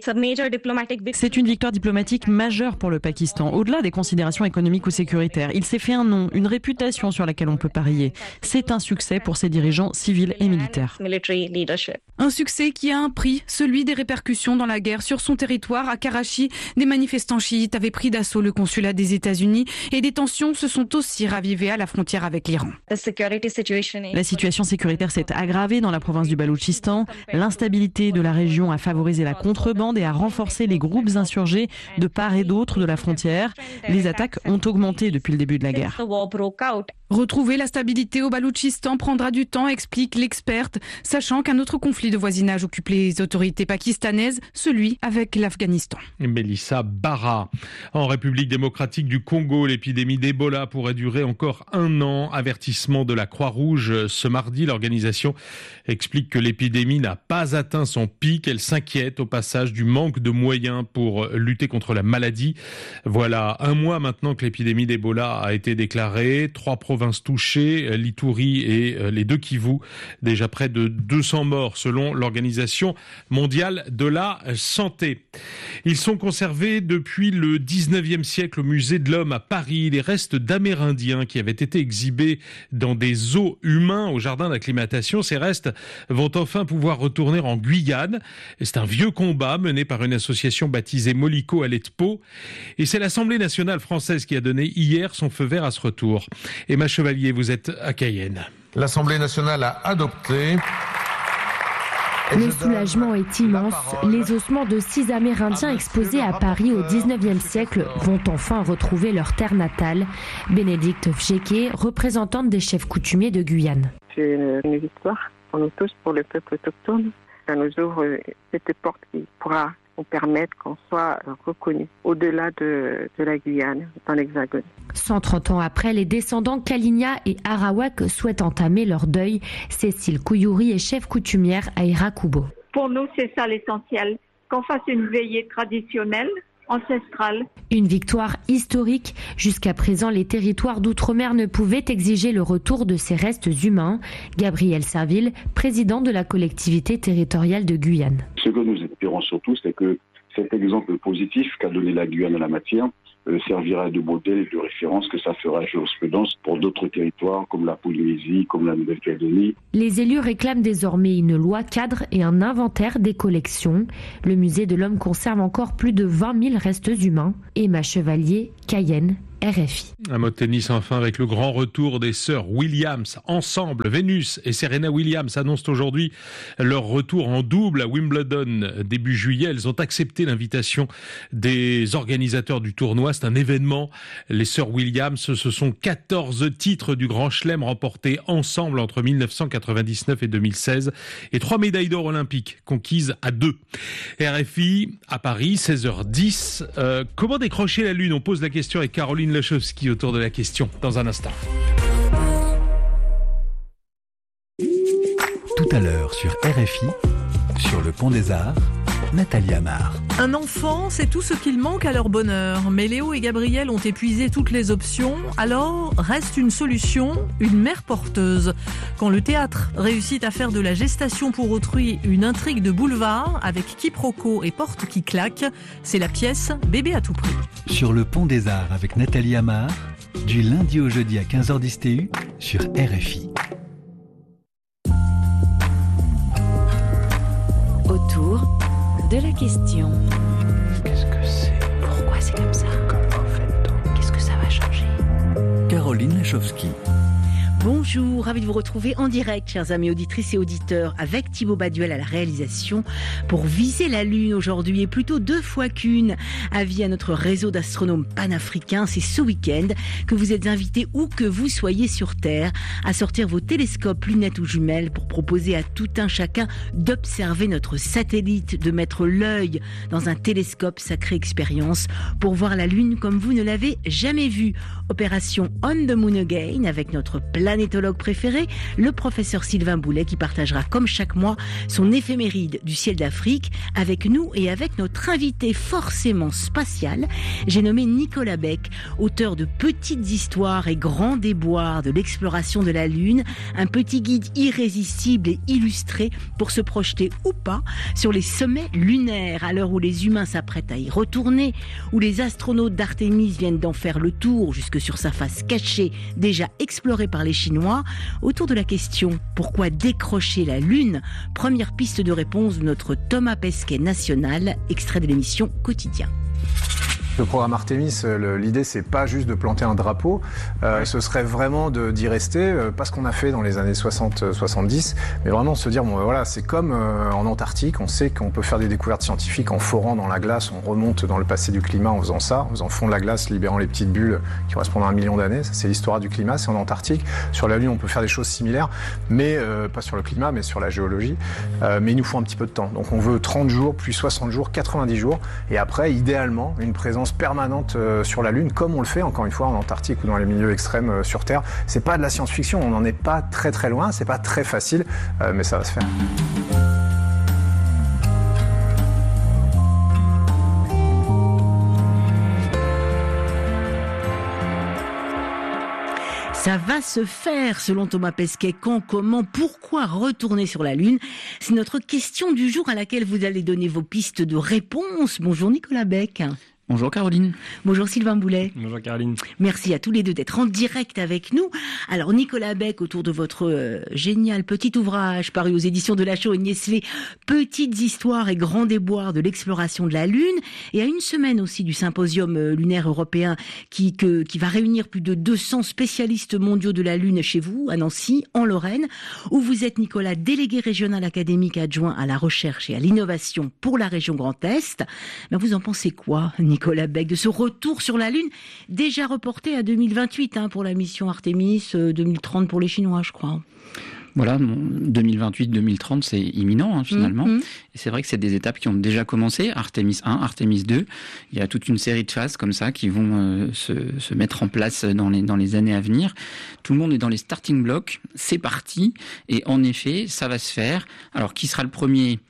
C'est une victoire diplomatique majeure pour le Pakistan, au-delà des considérations économiques ou sécuritaires. Il s'est fait un nom, une réputation sur laquelle on peut parier. C'est un succès pour ses dirigeants civils et militaires. Un succès qui a un prix, celui des répercussions dans la guerre sur son territoire. À Karachi, des manifestants chiites avaient pris d'assaut le consulat des États-Unis et des tensions se sont aussi ravivées à la frontière avec l'Iran. La situation sécuritaire s'est aggravée dans la province du Baloutchistan. L'instabilité de la région a favorisé la contrebande et a renforcé les groupes insurgés de part et d'autre de la frontière. Les attaques ont augmenté depuis le début de la guerre. Retrouver la stabilité au Baloutchistan prendra du temps, explique l'experte, sachant qu'un autre conflit de voisinage occupe les autorités pakistanaises, celui avec l'Afghanistan. Mélissa Barra. En République démocratique du Congo, l'épidémie d'Ebola pourrait durer encore un an. Avertissement de la Croix-Rouge ce mardi. L'organisation explique que l'épidémie n'a pas atteint son pic. Elle s'inquiète au passage du manque de moyens pour lutter contre la maladie. Voilà un mois maintenant que l'épidémie d'Ebola a été déclarée. Trois provinces touchées, l'Ituri et les deux Kivu. Déjà près de deux cents morts selon l'Organisation mondiale de la santé. Ils sont conservés depuis le dix-neuvième siècle au musée de l'Homme à Paris. Les restes d'Amérindiens qui avaient été exhibés dans des zoos humains au jardin d'acclimatation. Ces restes vont enfin pouvoir retourner en Guyane. C'est un vieux combat mené par une association baptisée Molico Aletpo. Et c'est l'Assemblée nationale française qui a donné hier son feu vert à ce retour. Emma Chevalier, vous êtes à Cayenne. L'Assemblée nationale a adopté... Le soulagement est immense. Les ossements de six Amérindiens exposés à Paris au dix-neuvième siècle vont enfin retrouver leur terre natale. Bénédicte Fjeké, représentante des chefs coutumiers de Guyane. C'est une, une victoire pour nous tous, pour le peuple autochtone. Ça nous ouvre cette porte qui pourra nous permettre qu'on soit reconnus au-delà de, de la Guyane, dans l'Hexagone. cent trente ans après, les descendants Kalinia et Arawak souhaitent entamer leur deuil. Cécile Couillouri est chef coutumière à Irakubo. Pour nous, c'est ça l'essentiel, qu'on fasse une veillée traditionnelle ancestrale. Une victoire historique. Jusqu'à présent, les territoires d'outre-mer ne pouvaient exiger le retour de ces restes humains. Gabriel Serville, président de la collectivité territoriale de Guyane. Ce que nous espérons surtout, c'est que cet exemple positif qu'a donné la Guyane en la matière euh, servira de modèle et de référence, que ça fera jurisprudence pour d'autres territoires comme la Polynésie, comme la Nouvelle-Calédonie. Les élus réclament désormais une loi cadre et un inventaire des collections. Le musée de l'Homme conserve encore plus de vingt mille restes humains. Emma Chevalier, Cayenne, R F I. Un mot de tennis enfin avec le grand retour des sœurs Williams. Ensemble, Venus et Serena Williams annoncent aujourd'hui leur retour en double à Wimbledon début juillet. Elles ont accepté l'invitation des organisateurs du tournoi. C'est un événement. Les sœurs Williams, ce sont quatorze titres du Grand Chelem remportés ensemble entre mille neuf cent quatre-vingt-dix-neuf et deux mille seize et trois médailles d'or olympiques conquises à deux. R F I à Paris, seize heures dix. Euh, comment décrocher la Lune ? On pose la question avec Caroline Lechowski autour de la question dans un instant. Tout à l'heure sur R F I, sur le Pont des Arts, Nathalie Amar. Un enfant, c'est tout ce qu'il manque à leur bonheur. Mais Léo et Gabriel ont épuisé toutes les options. Alors, reste une solution, une mère porteuse. Quand le théâtre réussit à faire de la gestation pour autrui une intrigue de boulevard avec quiproquo et porte qui claque, c'est la pièce Bébé à tout prix. Sur le Pont des Arts avec Nathalie Amar, du lundi au jeudi à quinze heures dix T U sur R F I. Autour de la question. Qu'est-ce que c'est ? Pourquoi c'est comme ça ? Comment fait-on ? Qu'est-ce que ça va changer ? Caroline Lechowski. Bonjour, ravi de vous retrouver en direct, chers amis auditrices et auditeurs, avec Thibaut Baduel à la réalisation pour viser la Lune aujourd'hui, et plutôt deux fois qu'une. Avis à notre réseau d'astronomes panafricains, c'est ce week-end que vous êtes invités, où que vous soyez sur Terre, à sortir vos télescopes, lunettes ou jumelles pour proposer à tout un chacun d'observer notre satellite, de mettre l'œil dans un télescope, sacrée expérience, pour voir la Lune comme vous ne l'avez jamais vue. Opération On the Moon Again avec notre planétologue préféré, le professeur Sylvain Boulet, qui partagera comme chaque mois son éphéméride du ciel d'Afrique avec nous et avec notre invité forcément spatial. J'ai nommé Nicolas Beck, auteur de Petites histoires et grands déboires de l'exploration de la Lune, un petit guide irrésistible et illustré pour se projeter ou pas sur les sommets lunaires à l'heure où les humains s'apprêtent à y retourner, où les astronautes d'Artémis viennent d'en faire le tour jusque sur sa face cachée, déjà explorée par les Chinois, autour de la question « Pourquoi décrocher la Lune ?» Première piste de réponse de notre Thomas Pesquet national, extrait de l'émission Quotidien. Le programme Artemis, l'idée c'est pas juste de planter un drapeau, euh, ce serait vraiment de, d'y rester, euh, pas ce qu'on a fait dans les années soixante soixante-dix, mais vraiment se dire, bon ben voilà, c'est comme euh, en Antarctique, on sait qu'on peut faire des découvertes scientifiques en forant dans la glace, on remonte dans le passé du climat en faisant ça, en faisant fondre la glace, libérant les petites bulles qui correspondent à un million d'années, ça c'est l'histoire du climat, c'est en Antarctique. Sur la Lune on peut faire des choses similaires, mais euh, pas sur le climat, mais sur la géologie, euh, mais il nous faut un petit peu de temps. Donc on veut trente jours, puis soixante jours, quatre-vingt-dix jours, et après idéalement une présence permanente euh, sur la Lune, comme on le fait encore une fois en Antarctique ou dans les milieux extrêmes euh, sur Terre. C'est pas de la science-fiction, on n'en est pas très très loin, c'est pas très facile, euh, mais ça va se faire. Ça va se faire, selon Thomas Pesquet. Quand, comment, pourquoi retourner sur la Lune ? C'est notre question du jour à laquelle vous allez donner vos pistes de réponse. Bonjour Nicolas Beck. Bonjour Caroline. Bonjour Sylvain Boulet. Bonjour Caroline. Merci à tous les deux d'être en direct avec nous. Alors Nicolas Beck, autour de votre euh, génial petit ouvrage paru aux éditions de Lachaud et Niestlé, Petites histoires et grands déboires de l'exploration de la Lune, et à une semaine aussi du symposium euh, lunaire européen qui, que, qui va réunir plus de deux cents spécialistes mondiaux de la Lune chez vous, à Nancy, en Lorraine, où vous êtes Nicolas, délégué régional académique adjoint à la recherche et à l'innovation pour la région Grand Est. Ben, vous en pensez quoi, Nicolas Nicolas Beck, de ce retour sur la Lune, déjà reporté à deux mille vingt-huit hein, pour la mission Artemis, euh, deux mille trente pour les Chinois, je crois. Voilà, deux mille vingt-huit deux mille trente, c'est imminent hein, finalement. Mmh, mmh. Et c'est vrai que c'est des étapes qui ont déjà commencé, Artemis un, Artemis deux. Il y a toute une série de phases comme ça qui vont euh, se, se mettre en place dans les, dans les années à venir. Tout le monde est dans les starting blocks, c'est parti. Et en effet, ça va se faire. Alors, qui sera le premier ?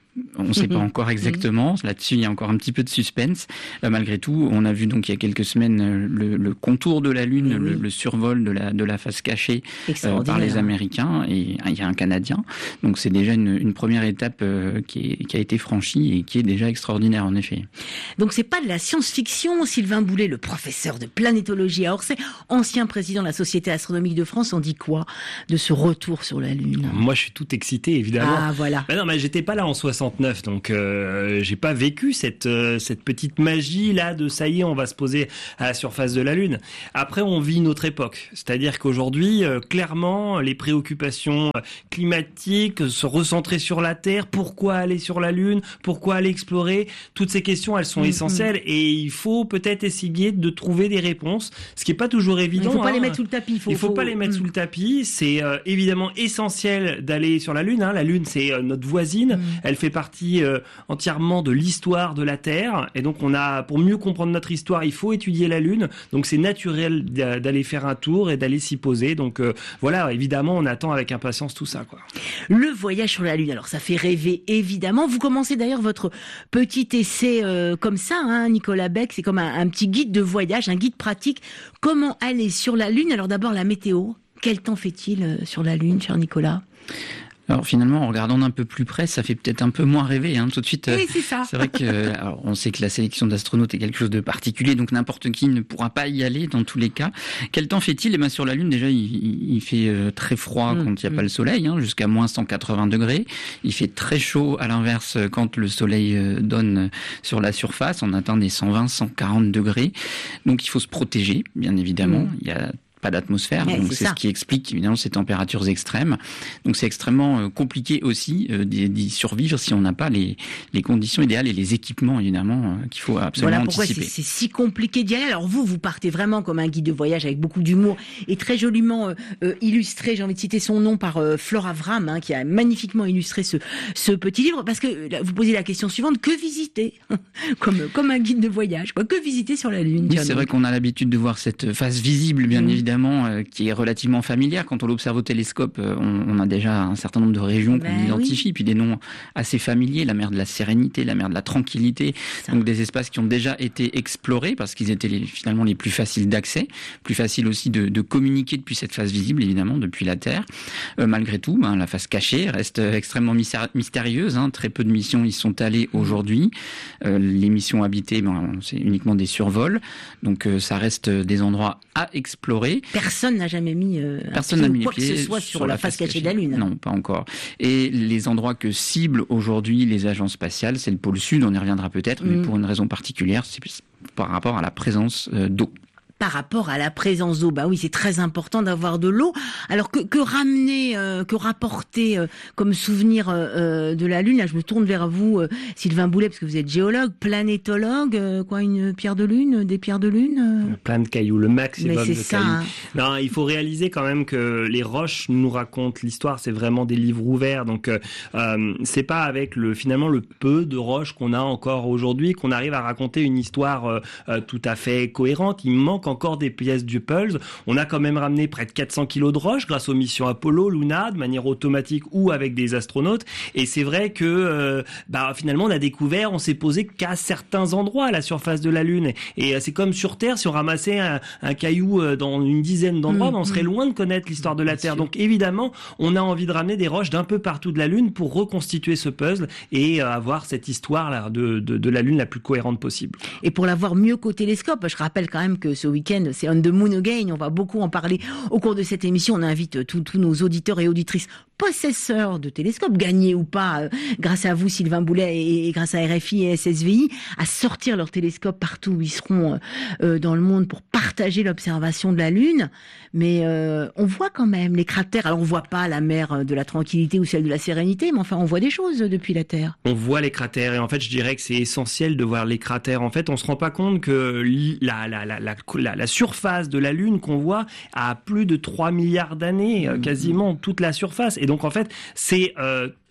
On ne sait pas encore exactement. Là-dessus, il y a encore un petit peu de suspense. Euh, malgré tout, on a vu donc il y a quelques semaines le, le contour de la Lune, oui. le, le survol de la, de la face cachée euh, par les Américains, et il y a un Canadien. Donc c'est déjà une, une première étape euh, qui, est, qui a été franchie et qui est déjà extraordinaire en effet. Donc c'est pas de la science-fiction. Sylvain Boulet, le professeur de planétologie à Orsay, ancien président de la Société astronomique de France, en dit quoi de ce retour sur la Lune? Moi, je suis tout excité, évidemment. Ah voilà. Ben non, mais j'étais pas là en soixante-neuf, donc euh, j'ai pas vécu cette euh, cette petite magie là de ça y est, on va se poser à la surface de la Lune. Après, on vit notre époque, c'est-à-dire qu'aujourd'hui, euh, clairement, les préoccupations climatiques, se recentrer sur la Terre, pourquoi aller sur la Lune, pourquoi aller explorer, toutes ces questions, elles sont mmh, essentielles mmh. et il faut peut-être essayer de trouver des réponses, ce qui est pas toujours évident. Il faut pas hein. les mettre sous le tapis. Il faut, il faut, faut... pas les mettre mmh. sous le tapis. C'est euh, évidemment essentiel d'aller sur la Lune. Hein. La Lune, c'est euh, notre voisine. Mmh. Elle fait partie euh, entièrement de l'histoire de la Terre. Et donc, on a, pour mieux comprendre notre histoire, il faut étudier la Lune. Donc, c'est naturel d'aller faire un tour et d'aller s'y poser. Donc, euh, voilà, évidemment, on attend avec impatience tout ça, quoi. Le voyage sur la Lune. Alors, ça fait rêver, évidemment. Vous commencez d'ailleurs votre petit essai euh, comme ça, hein, Nicolas Beck. C'est comme un, un petit guide de voyage, un guide pratique. Comment aller sur la Lune? Alors, d'abord, la météo. Quel temps fait-il euh, sur la Lune, cher Nicolas? Alors finalement, en regardant d'un peu plus près, ça fait peut-être un peu moins rêver, hein, tout de suite. Oui, c'est ça. C'est vrai que, alors, on sait que la sélection d'astronautes est quelque chose de particulier, donc n'importe qui ne pourra pas y aller dans tous les cas. Quel temps fait-il? Eh ben, sur la Lune, déjà, il, il fait très froid mmh, quand il n'y a mmh. pas le soleil, hein, jusqu'à moins cent quatre-vingts degrés. Il fait très chaud, à l'inverse, quand le soleil donne sur la surface. On atteint des cent vingt, cent quarante degrés. Donc il faut se protéger, bien évidemment. Mmh. Il y a pas d'atmosphère, ouais, donc c'est ce qui explique évidemment ces températures extrêmes. Donc c'est extrêmement euh, compliqué aussi euh, d'y survivre si on n'a pas les, les conditions idéales et les équipements évidemment euh, qu'il faut absolument voilà pourquoi anticiper. C'est si compliqué d'y aller. Alors vous, vous partez vraiment comme un guide de voyage avec beaucoup d'humour et très joliment euh, euh, illustré, j'ai envie de citer son nom, par euh, Flora Avram, hein, qui a magnifiquement illustré ce, ce petit livre, parce que là, vous posez la question suivante, que visiter comme, comme un guide de voyage, quoi, que visiter sur la Lune? Oui, c'est vrai qu'on a l'habitude de voir cette face visible, bien mmh. évidemment, Euh, qui est relativement familière. Quand on l'observe au télescope, euh, on, on a déjà un certain nombre de régions ben qu'on identifie, oui. puis des noms assez familiers, la mer de la Sérénité, la mer de la Tranquillité, ça. Donc des espaces qui ont déjà été explorés parce qu'ils étaient les, finalement les plus faciles d'accès, plus faciles aussi de, de communiquer depuis cette face visible, évidemment, depuis la Terre. Euh, malgré tout, ben, la face cachée reste extrêmement mystérieuse, hein. Très peu de missions y sont allées aujourd'hui. Euh, les missions habitées, ben, c'est uniquement des survols, donc euh, ça reste des endroits à explorer. Personne n'a jamais mis, euh, Personne n'a mis quoi que ce soit sur, sur la, la face cachée de la Lune. Non, pas encore. Et les endroits que ciblent aujourd'hui les agences spatiales, c'est le pôle Sud, on y reviendra peut-être, mmh. mais pour une raison particulière, c'est par rapport à la présence euh, d'eau. Par rapport à la présence d'eau, bah oui, c'est très important d'avoir de l'eau. Alors que, que ramener, euh, que rapporter euh, comme souvenir euh, de la Lune? Là, je me tourne vers vous, euh, Sylvain Boulet, parce que vous êtes géologue, planétologue, euh, quoi, une pierre de lune, des pierres de lune euh... Plein de cailloux, le maximum Mais de ça, cailloux. Hein. Non, il faut réaliser quand même que les roches nous racontent l'histoire. C'est vraiment des livres ouverts. Donc, euh, c'est pas avec le finalement le peu de roches qu'on a encore aujourd'hui qu'on arrive à raconter une histoire euh, tout à fait cohérente. Il manque encore des pièces du puzzle. On a quand même ramené près de quatre cents kilos de roches grâce aux missions Apollo, Luna, de manière automatique ou avec des astronautes. Et c'est vrai que euh, bah, finalement, on a découvert, on s'est posé qu'à certains endroits à la surface de la Lune. Et euh, c'est comme sur Terre, si on ramassait un, un caillou euh, dans une dizaine d'endroits, mmh, bah, on serait mmh. loin de connaître l'histoire de la Terre. Donc évidemment, on a envie de ramener des roches d'un peu partout de la Lune pour reconstituer ce puzzle et euh, avoir cette histoire là, de, de, de la Lune la plus cohérente possible. Et pour l'avoir mieux qu'au télescope, je rappelle quand même que ce week-end, c'est On the Moon Again, on va beaucoup en parler au cours de cette émission. On invite tous nos auditeurs et auditrices possesseurs de télescopes, gagnés ou pas, euh, grâce à vous Sylvain Boulet et, et grâce à R F I et S S V I, à sortir leurs télescopes partout où ils seront euh, dans le monde pour partager l'observation de la Lune. Mais euh, on voit quand même les cratères. Alors on voit pas la mer de la Tranquillité ou celle de la Sérénité, mais enfin on voit des choses depuis la Terre. On voit les cratères et en fait je dirais que c'est essentiel de voir les cratères. En fait on se rend pas compte que la, la, la, la, la, la surface de la Lune qu'on voit a plus de trois milliards d'années, quasiment toute la surface. Et donc en fait c'est... Euh,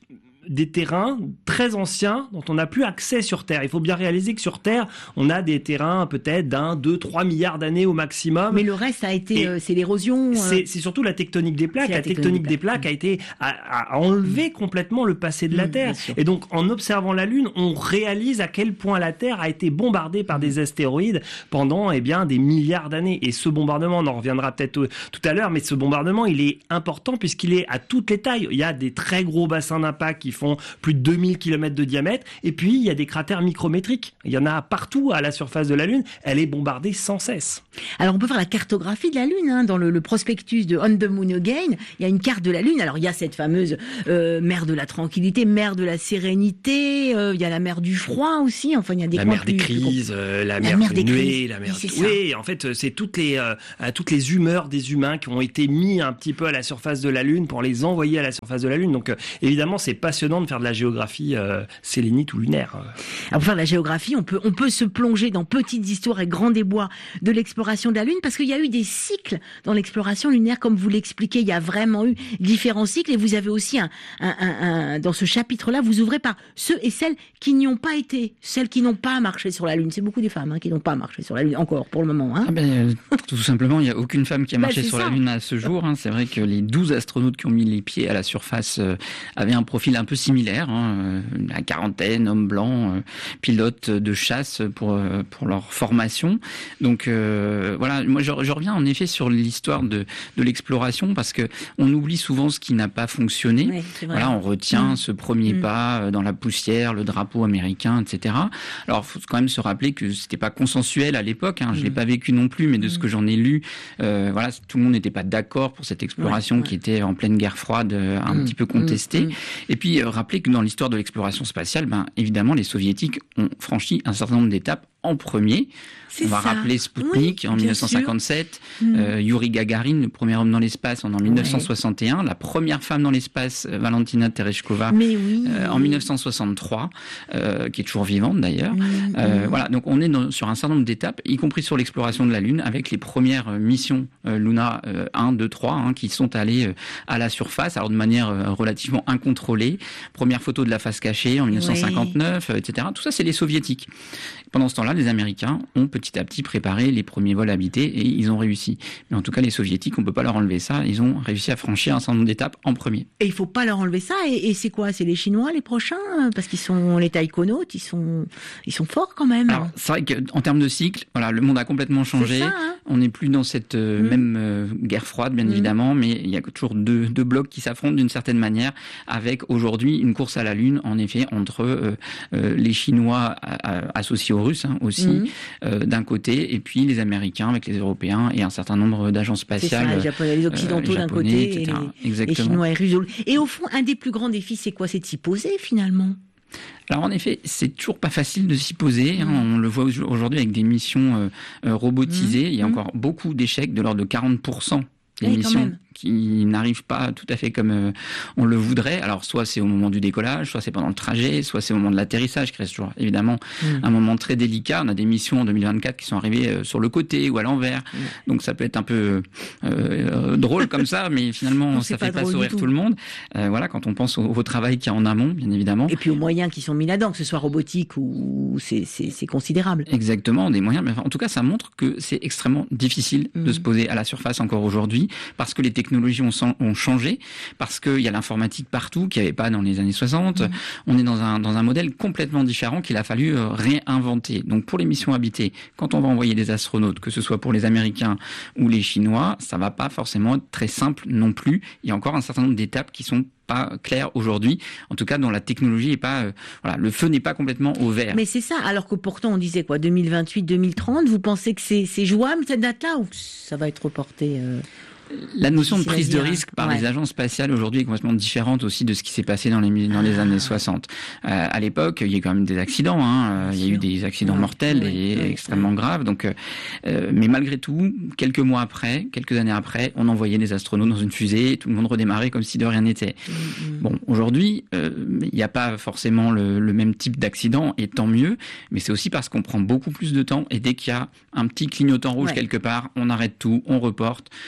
des terrains très anciens dont on n'a plus accès sur Terre. Il faut bien réaliser que sur Terre, on a des terrains peut-être d'un, deux, trois milliards d'années au maximum. Mais le reste a été, euh, c'est l'érosion. Euh... C'est, c'est surtout la tectonique des plaques. La, la tectonique, tectonique des plaques a été a, a enlevé complètement le passé de la mmh, Terre. Et donc, en observant la Lune, on réalise à quel point la Terre a été bombardée par des astéroïdes pendant eh bien des milliards d'années. Et ce bombardement, on en reviendra peut-être tout à l'heure, mais ce bombardement, il est important puisqu'il est à toutes les tailles. Il y a des très gros bassins d'impact qui font plus de deux mille kilomètres de diamètre, et puis il y a des cratères micrométriques. Il y en a partout à la surface de la Lune. Elle est bombardée sans cesse. Alors on peut faire la cartographie de la Lune, hein, dans le, le prospectus de On the Moon Again, il y a une carte de la Lune. Alors il y a cette fameuse euh, mer de la tranquillité, mer de la sérénité, euh, il y a la mer du froid aussi, enfin il y a des la mer des crises, euh, la, la mer, mer des nuées, la mer. Oui, oui, en fait c'est toutes les euh, toutes les humeurs des humains qui ont été mis un petit peu à la surface de la Lune pour les envoyer à la surface de la Lune. Donc euh, évidemment c'est passionnant de faire de la géographie euh, sélénite ou lunaire. Alors pour faire de la géographie, on peut on peut se plonger dans petites histoires et grands débois de l'exploration de la Lune, parce qu'il y a eu des cycles dans l'exploration lunaire, comme vous l'expliquez, il y a vraiment eu différents cycles, et vous avez aussi un, un, un, un dans ce chapitre-là, vous ouvrez par ceux et celles qui n'y ont pas été, celles qui n'ont pas marché sur la Lune. C'est beaucoup des femmes hein, qui n'ont pas marché sur la Lune, encore pour le moment. Hein. Ah ben, euh, tout simplement, il n'y a aucune femme qui a marché bah, sur ça. la Lune à ce jour. Hein. C'est vrai que les douze astronautes qui ont mis les pieds à la surface euh, avaient un profil un peu similaire, hein, la quarantaine, hommes blancs, euh, pilotes de chasse pour, euh, pour leur formation. Donc, euh, Euh, voilà, moi je, je reviens en effet sur l'histoire de, de l'exploration, parce que on oublie souvent ce qui n'a pas fonctionné. Oui, voilà, on retient mmh. ce premier mmh. pas dans la poussière, le drapeau américain, et cetera. Alors, faut quand même se rappeler que c'était pas consensuel à l'époque. Hein, je mmh. l'ai pas vécu non plus, mais de ce que j'en ai lu, euh, voilà, tout le monde n'était pas d'accord pour cette exploration ouais, ouais. qui était en pleine guerre froide, un mmh. petit peu contestée. Mmh. Et puis, euh, rappeler que dans l'histoire de l'exploration spatiale, ben évidemment, les soviétiques ont franchi un certain nombre d'étapes en premier. C'est On va ça. rappeler Sputnik oui, en dix-neuf cent cinquante-sept, mmh. euh, Yuri Gagarin, le premier homme dans l'espace, en, en dix-neuf cent soixante et un, ouais. la première femme dans l'espace, Valentina Tereshkova, oui, euh, en dix-neuf cent soixante-trois, euh, qui est toujours vivante d'ailleurs. Mmh. Euh, voilà, donc on est dans, sur un certain nombre d'étapes, y compris sur l'exploration de la Lune, avec les premières missions euh, Luna euh, un, deux, trois, hein, qui sont allées euh, à la surface, alors de manière euh, relativement incontrôlée. Première photo de la face cachée en dix-neuf cent cinquante-neuf, oui. euh, et cetera. Tout ça, c'est les soviétiques. Pendant ce temps-là, les Américains ont petit à petit préparé les premiers vols habités et ils ont réussi. Mais en tout cas, les Soviétiques, on ne peut pas leur enlever ça. Ils ont réussi à franchir un certain nombre d'étapes en premier. Et il ne faut pas leur enlever ça. Et, et c'est quoi? C'est les Chinois, les prochains? Parce qu'ils sont les taïkonautes, ils sont, ils sont forts quand même. Alors, c'est vrai qu'en termes de cycle, voilà, le monde a complètement changé. Ça, hein. On n'est plus dans cette euh, mmh. même euh, guerre froide, bien mmh. évidemment, mais il y a toujours deux, deux blocs qui s'affrontent d'une certaine manière, avec aujourd'hui une course à la Lune, en effet, entre euh, euh, les Chinois à, à, associés aux Russes hein, aussi, mmh. euh, d'un côté, et puis les Américains avec les Européens et un certain nombre d'agences spatiales. C'est ça, les Japonais, les Occidentaux euh, d'un côté, et les, les Chinois et Russes. Et au fond, un des plus grands défis, c'est quoi? C'est de s'y poser finalement. Alors en effet, c'est toujours pas facile de s'y poser. Hein. On le voit aujourd'hui avec des missions euh, robotisées. Mmh. Il y a mmh. encore beaucoup d'échecs, de l'ordre de quarante pour cent des oui, missions qui n'arrivent pas tout à fait comme euh, on le voudrait. Alors soit c'est au moment du décollage, soit c'est pendant le trajet, soit c'est au moment de l'atterrissage, qui reste toujours évidemment mmh. un moment très délicat. On a des missions en deux mille vingt-quatre qui sont arrivées euh, sur le côté ou à l'envers. Mmh. Donc ça peut être un peu euh, drôle comme ça, mais finalement non, ça fait pas, pas sourire tout. tout le monde. Euh, voilà, quand on pense au, au travail qu'il y a en amont, bien évidemment. Et puis aux moyens qui sont mis là-dedans, que ce soit robotique ou c'est, c'est, c'est considérable. Exactement, des moyens. Mais enfin, en tout cas, ça montre que c'est extrêmement difficile mmh. de se poser à la surface encore aujourd'hui, parce que les technologies ont, ont changé, parce qu'il y a l'informatique partout, qu'il n'y avait pas dans les années soixante. Mmh. On est dans un, dans un modèle complètement différent qu'il a fallu euh, réinventer. Donc pour les missions habitées, quand on va envoyer des astronautes, que ce soit pour les Américains ou les Chinois, ça va pas forcément être très simple non plus. Il y a encore un certain nombre d'étapes qui sont pas clair aujourd'hui, en tout cas dont la technologie est pas, euh, voilà, le feu n'est pas complètement au vert. Mais c'est ça, alors que pourtant on disait quoi, deux mille vingt-huit, deux mille trente, vous pensez que c'est, c'est jouable cette date-là ou ça va être reporté euh... La notion de prise de risque par ouais. les agences spatiales aujourd'hui est complètement différente aussi de ce qui s'est passé dans les dans les ah. années soixante. Euh, à l'époque, il y a eu quand même des accidents. Hein. Il y a eu des accidents ouais. mortels ouais. et ouais. extrêmement ouais. graves. Donc, euh, mais malgré tout, quelques mois après, quelques années après, on envoyait des astronautes dans une fusée, et tout le monde redémarrait comme si de rien n'était. Mm-hmm. Bon, aujourd'hui, euh, il n'y a pas forcément le, le même type d'accident, et tant mieux. Mais c'est aussi parce qu'on prend beaucoup plus de temps, et dès qu'il y a un petit clignotant rouge ouais. quelque part, on arrête tout, on reporte et on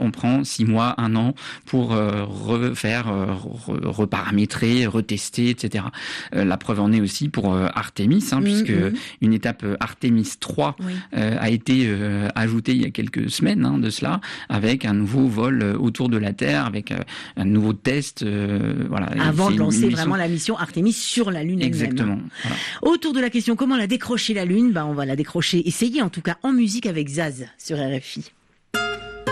on prend six mois, un an pour euh, refaire, euh, re, reparamétrer, retester, et cetera. Euh, la preuve en est aussi pour euh, Artemis, hein, mmh, puisque mmh. une étape euh, Artemis trois oui. euh, a été euh, ajoutée il y a quelques semaines hein, de cela, avec un nouveau vol euh, autour de la Terre, avec euh, un nouveau test. Euh, voilà. Avant de lancer vraiment la mission Artemis sur la Lune elle-même. Exactement. Voilà. Autour de la question comment la décrocher la Lune, bah, on va la décrocher, essayer en tout cas en musique avec Zaz sur R F I.